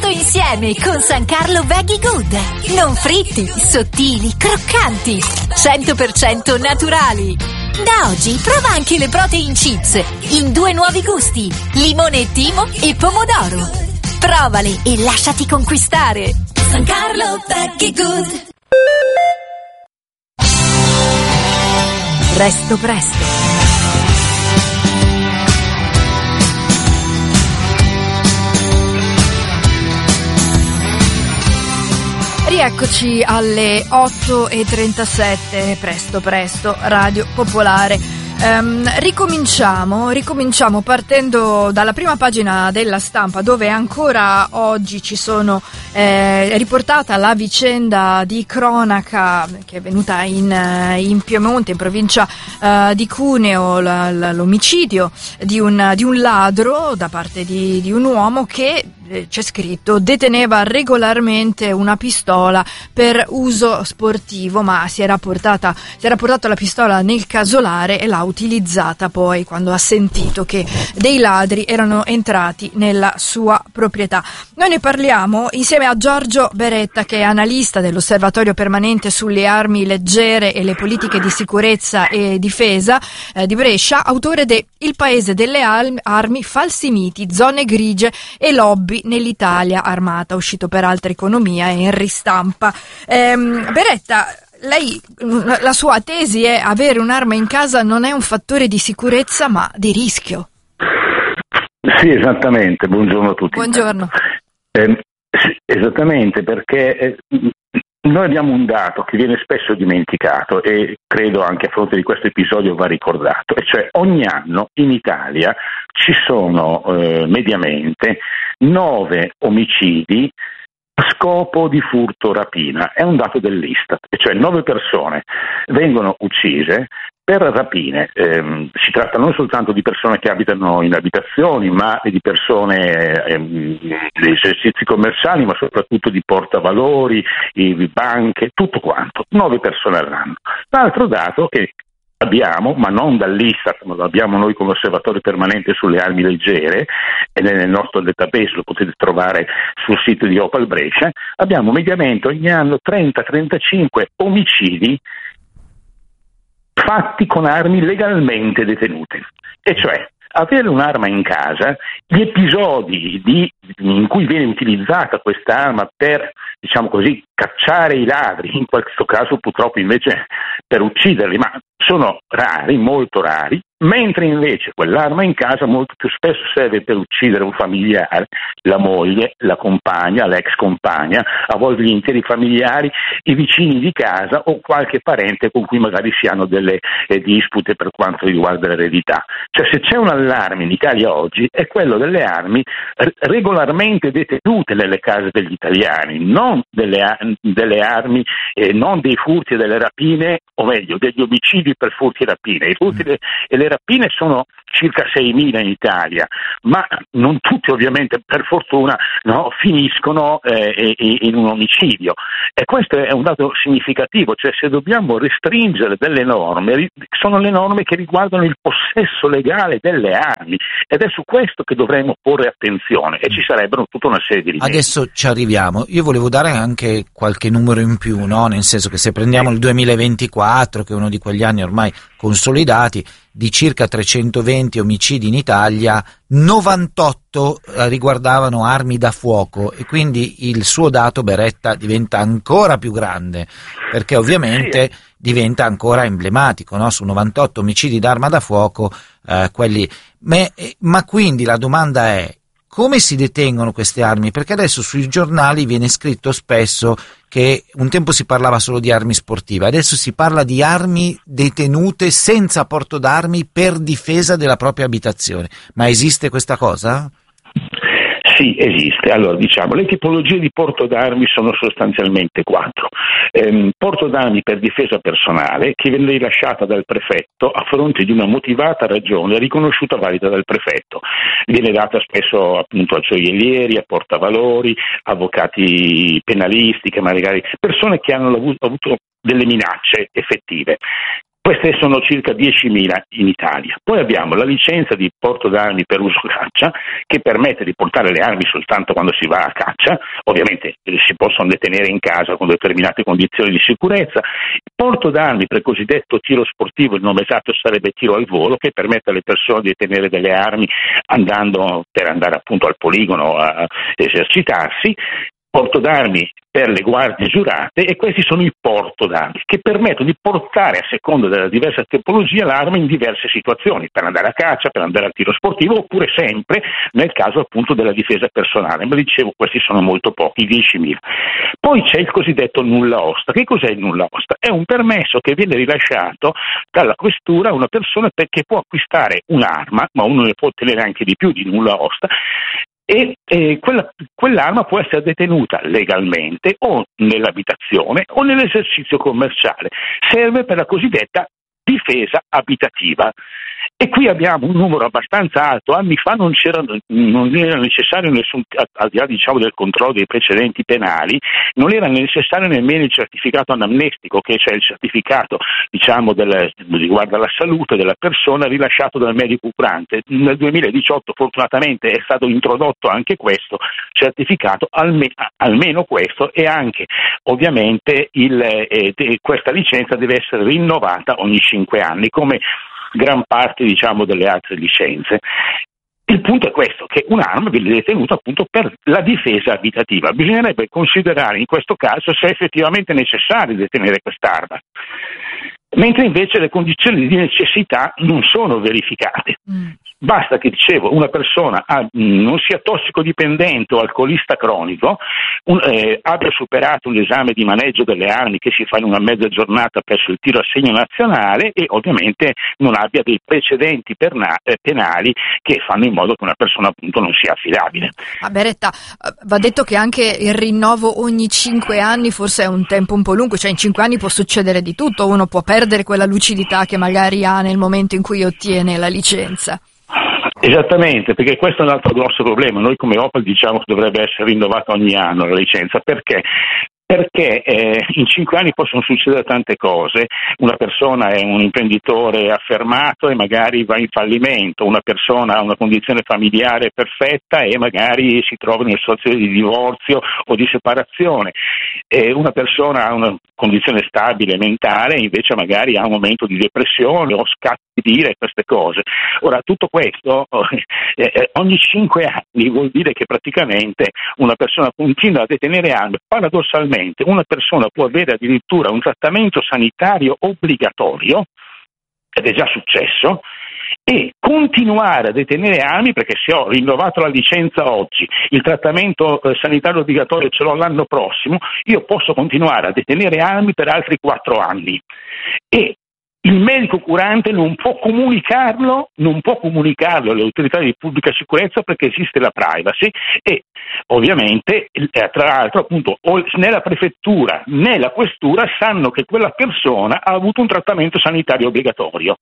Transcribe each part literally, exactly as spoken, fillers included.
tutto insieme con San Carlo Veggie Good. Non fritti, sottili, croccanti, cento per cento naturali. Da oggi prova anche le protein chips in due nuovi gusti, limone e timo e pomodoro. Provale e lasciati conquistare. San Carlo Veggie Good. Resto presto. Rieccoci alle otto e trentasette, presto presto, Radio Popolare. Um, ricominciamo, ricominciamo partendo dalla prima pagina della Stampa, dove ancora oggi ci sono eh, riportata la vicenda di cronaca che è venuta in, in Piemonte, in provincia uh, di Cuneo, la, la, l'omicidio di un, di un ladro da parte di, di un uomo che, c'è scritto, deteneva regolarmente una pistola per uso sportivo, ma si era portata si era portato la pistola nel casolare e l'ha utilizzata poi quando ha sentito che dei ladri erano entrati nella sua proprietà. Noi ne parliamo insieme a Giorgio Beretta, che è analista dell'Osservatorio Permanente sulle Armi Leggere e le politiche di sicurezza e difesa eh, di Brescia, autore de Il Paese delle Armi, falsi miti, zone grigie e lobby nell'Italia armata, uscito per Altra Economia e in ristampa. Ehm, Beretta, lei, la sua tesi è: avere un'arma in casa non è un fattore di sicurezza ma di rischio. Sì, esattamente, buongiorno a tutti. Buongiorno. Eh, sì, esattamente, perché eh, noi abbiamo un dato che viene spesso dimenticato e credo anche a fronte di questo episodio va ricordato, e cioè ogni anno in Italia ci sono eh, mediamente nove omicidi a scopo di furto rapina. È un dato dell'Istat, e cioè nove persone vengono uccise per rapine. Eh, si tratta non soltanto di persone che abitano in abitazioni, ma di persone ehm, di esercizi commerciali, ma soprattutto di portavalori, di banche, tutto quanto. Nove persone all'anno. L'altro dato che abbiamo, ma non dall'Istat, ma lo abbiamo noi come Osservatorio Permanente sulle Armi Leggere, e nel nostro database lo potete trovare sul sito di Opal Brescia, abbiamo mediamente ogni anno trenta trentacinque omicidi fatti con armi legalmente detenute. E cioè, avere un'arma in casa, gli episodi di, in cui viene utilizzata questa arma per, diciamo così, cacciare i ladri, in questo caso purtroppo invece per ucciderli, ma sono rari, molto rari, mentre invece quell'arma in casa molto più spesso serve per uccidere un familiare, la moglie, la compagna, l'ex compagna, a volte gli interi familiari, i vicini di casa o qualche parente con cui magari si hanno delle eh, dispute per quanto riguarda l'eredità. Cioè, se c'è un allarme in Italia oggi è quello delle armi r- regolarmente detenute nelle case degli italiani, non delle, a- delle armi, eh, non dei furti e delle rapine, o meglio, degli omicidi per furti e rapine. I furti mm. e le rapine sono circa seimila in Italia, ma non tutti ovviamente, per fortuna, no, finiscono eh, in un omicidio. E questo è un dato significativo, cioè se dobbiamo restringere delle norme, sono le norme che riguardano il possesso legale delle armi, ed è su questo che dovremmo porre attenzione, e ci sarebbero tutta una serie di rimedi. Adesso ci arriviamo. Io volevo dare anche qualche numero in più, no? Nel senso che se prendiamo il duemilaventiquattro, che è uno di quegli anni ormai consolidati, di circa trecentoventi omicidi in Italia, novantotto riguardavano armi da fuoco, e quindi il suo dato, Beretta, diventa ancora più grande, perché ovviamente sì. diventa ancora emblematico, no? Su novantotto omicidi d'arma da fuoco, eh, quelli. Ma, ma quindi la domanda è: come si detengono queste armi? Perché adesso sui giornali viene scritto spesso che un tempo si parlava solo di armi sportive, adesso si parla di armi detenute senza porto d'armi per difesa della propria abitazione. Ma esiste questa cosa? Sì, esiste. Allora, diciamo, le tipologie di porto d'armi sono sostanzialmente quattro. Ehm, porto d'armi per difesa personale, che viene rilasciata dal prefetto a fronte di una motivata ragione riconosciuta valida dal prefetto. Viene data spesso appunto a gioiellieri, a portavalori, avvocati penalisti, che magari persone che hanno avuto, avuto delle minacce effettive. Queste sono circa diecimila in Italia. Poi abbiamo la licenza di porto d'armi per uso caccia, che permette di portare le armi soltanto quando si va a caccia, ovviamente si possono detenere in casa con determinate condizioni di sicurezza. Porto d'armi per cosiddetto tiro sportivo, il nome esatto sarebbe tiro al volo, che permette alle persone di detenere delle armi andando per andare appunto al poligono a esercitarsi. Porto d'armi per le guardie giurate, e questi sono i porto d'armi che permettono di portare a seconda della diversa tipologia l'arma in diverse situazioni, per andare a caccia, per andare al tiro sportivo, oppure sempre nel caso appunto della difesa personale. Ma dicevo, questi sono molto pochi, diecimila. Poi c'è il cosiddetto nulla osta. Che cos'è il nulla osta? È un permesso che viene rilasciato dalla questura a una persona perché può acquistare un'arma, ma uno ne può ottenere anche di più di nulla osta, e eh, quella, quell'arma può essere detenuta legalmente o nell'abitazione o nell'esercizio commerciale. Serve per la cosiddetta difesa abitativa. E qui abbiamo un numero abbastanza alto. Anni fa non c'era, non era necessario nessun, al di là diciamo del controllo dei precedenti penali, non era necessario nemmeno il certificato anamnestico, che c'è il certificato diciamo del, riguardo alla salute della persona rilasciato dal medico curante. Nel duemiladiciotto fortunatamente è stato introdotto anche questo certificato, alme, almeno questo, e anche ovviamente il, eh, questa licenza deve essere rinnovata ogni cinque anni, come gran parte diciamo delle altre licenze. Il punto è questo, che un'arma viene detenuta appunto per la difesa abitativa. Bisognerebbe considerare in questo caso se è effettivamente necessario detenere quest'arma, mentre invece le condizioni di necessità non sono verificate. Mm. Basta che, dicevo, una persona ha, non sia tossicodipendente o alcolista cronico, un, eh, abbia superato un esame di maneggio delle armi che si fa in una mezza giornata presso il tiro a segno nazionale, e ovviamente non abbia dei precedenti perna- eh, penali che fanno in modo che una persona appunto non sia affidabile. Ah, Beretta, va detto che anche il rinnovo ogni cinque anni forse è un tempo un po' lungo, cioè in cinque anni può succedere di tutto, uno può perdere quella lucidità che magari ha nel momento in cui ottiene la licenza. Esattamente, perché questo è un altro grosso problema. Noi come Opel diciamo che dovrebbe essere rinnovata ogni anno la licenza. Perché? Perché eh, in cinque anni possono succedere tante cose. Una persona è un imprenditore affermato e magari va in fallimento, una persona ha una condizione familiare perfetta e magari si trova in una situazione di divorzio o di separazione, e una persona ha una condizione stabile mentale e invece magari ha un momento di depressione o scatti di ira e queste cose. Ora, tutto questo eh, ogni cinque anni vuol dire che praticamente una persona continua a detenere armi. Paradossalmente una persona può avere addirittura un trattamento sanitario obbligatorio, ed è già successo, e continuare a detenere armi, perché se ho rinnovato la licenza oggi, il trattamento eh, sanitario obbligatorio ce l'ho l'anno prossimo, io posso continuare a detenere armi per altri quattro anni. E il medico curante non può comunicarlo, non può comunicarlo alle autorità di pubblica sicurezza perché esiste la privacy, e ovviamente tra l'altro appunto né la prefettura né la questura sanno che quella persona ha avuto un trattamento sanitario obbligatorio.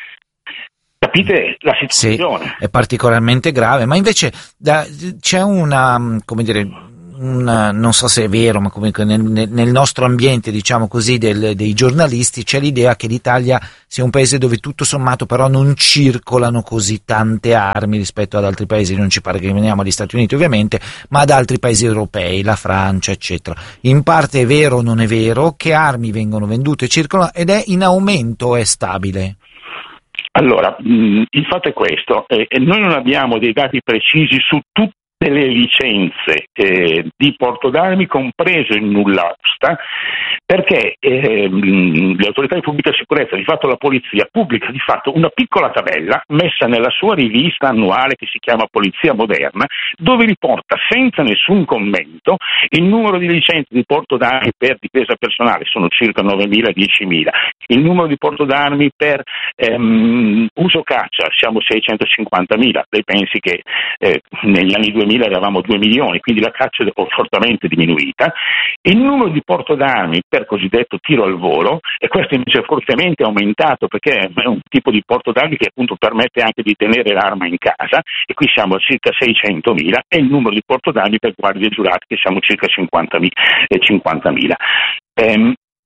Capite la situazione? Sì, è particolarmente grave, ma invece da, c'è una, come dire, un, non so se è vero, ma comunque nel, nel nostro ambiente, diciamo così, del, dei giornalisti, c'è l'idea che l'Italia sia un paese dove tutto sommato però non circolano così tante armi rispetto ad altri paesi. Non ci paragoniamo agli Stati Uniti ovviamente, ma ad altri paesi europei, la Francia eccetera. In parte è vero o non è vero? Che armi vengono vendute e circolano, ed è in aumento o è stabile? Allora, mh, il fatto è questo, eh, noi non abbiamo dei dati precisi su tutte le licenze eh, di porto d'armi, compreso il nulla osta, perché eh, le autorità di pubblica sicurezza, di fatto la polizia, pubblica di fatto una piccola tabella messa nella sua rivista annuale che si chiama Polizia Moderna, dove riporta senza nessun commento il numero di licenze di porto d'armi per difesa personale, sono circa novemila diecimila, il numero di porto d'armi per ehm, uso caccia, siamo seicentocinquantamila. Lei pensi che eh, negli anni duemila eravamo due milioni, quindi la caccia è fortemente diminuita. Il numero di porto d'armi per cosiddetto tiro al volo, e questo invece è fortemente aumentato perché è un tipo di porto d'armi che appunto permette anche di tenere l'arma in casa, e qui siamo a circa seicentomila, e il numero di porto d'armi per guardie giurate che siamo circa cinquantamila. Ehm,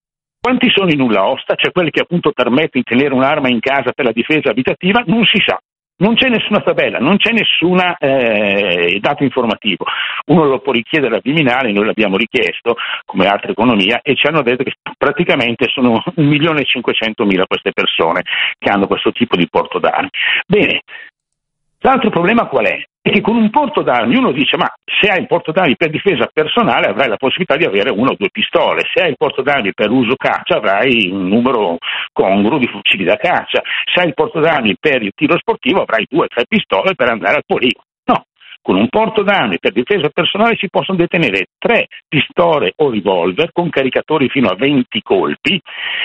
Quanti sono i nulla osta, cioè quelli che appunto permettono di tenere un'arma in casa per la difesa abitativa? Non si sa. Non c'è nessuna tabella, non c'è nessuna eh, dato informativo. Uno lo può richiedere al Viminale, noi l'abbiamo richiesto come altra economia e ci hanno detto che praticamente sono un milione e cinquecentomila queste persone che hanno questo tipo di porto d'armi. Bene, l'altro problema qual è? È che con un porto d'armi uno dice ma se hai il porto d'armi per difesa personale avrai la possibilità di avere una o due pistole, se hai il porto d'armi per uso caccia avrai un numero congruo di fucili da caccia, se hai il porto d'armi per il tiro sportivo avrai due o tre pistole per andare al poligono. No, con un porto d'armi per difesa personale si possono detenere tre pistole o revolver con caricatori fino a venti colpi,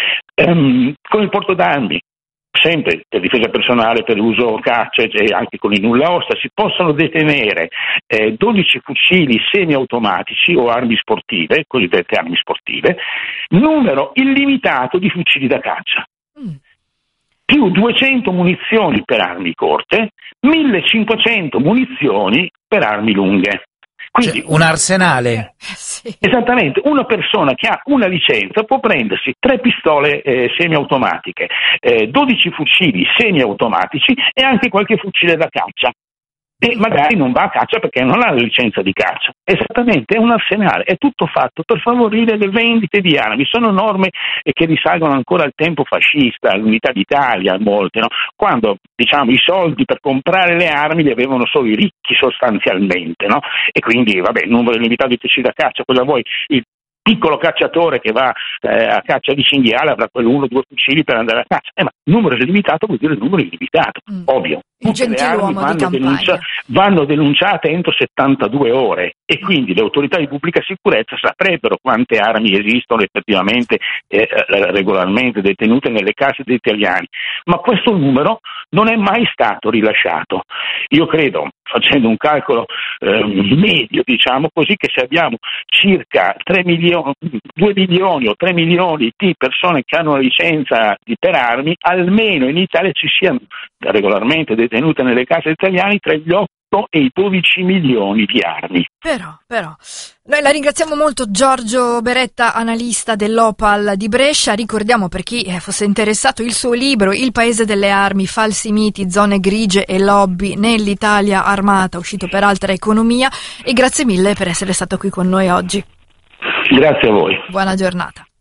ehm, con il porto d'armi sempre per difesa personale, per uso caccia e anche con i nulla osta, si possono detenere eh, dodici fucili semiautomatici o armi sportive, cosiddette armi sportive, numero illimitato di fucili da caccia, mm. più duecento munizioni per armi corte, millecinquecento munizioni per armi lunghe. Quindi, cioè, un arsenale. Sì. Esattamente, una persona che ha una licenza può prendersi tre pistole eh, semiautomatiche, eh, dodici fucili semiautomatici e anche qualche fucile da caccia. E magari non va a caccia perché non ha la licenza di caccia. Esattamente, è un arsenale, è tutto fatto per favorire le vendite di armi. Sono norme che risalgono ancora al tempo fascista, all'Unità d'Italia, molte, no? Quando diciamo i soldi per comprare le armi li avevano solo i ricchi sostanzialmente, no? E quindi vabbè, il numero illimitato di fucili da caccia, cosa vuoi? Il piccolo cacciatore che va eh, a caccia di cinghiale avrà quello uno o due fucili per andare a caccia, eh, ma numero illimitato vuol dire numero illimitato, mm. ovvio. Tutte le armi vanno, denuncia, vanno denunciate entro settantadue ore e quindi le autorità di pubblica sicurezza saprebbero quante armi esistono effettivamente eh, regolarmente detenute nelle case degli italiani, ma questo numero non è mai stato rilasciato. Io credo, facendo un calcolo eh, medio, diciamo così, che se abbiamo circa tre milioni, due milioni o tre milioni di persone che hanno una licenza di, per armi, almeno in Italia ci siano regolarmente detenute nelle case italiane tra gli otto e i dodici milioni di armi. Però, però, noi la ringraziamo molto, Giorgio Beretta, analista dell'Opal di Brescia. Ricordiamo, per chi fosse interessato, il suo libro Il paese delle armi, falsi miti, zone grigie e lobby nell'Italia armata, uscito per Altra Economia, e grazie mille per essere stato qui con noi oggi. Grazie a voi. Buona giornata.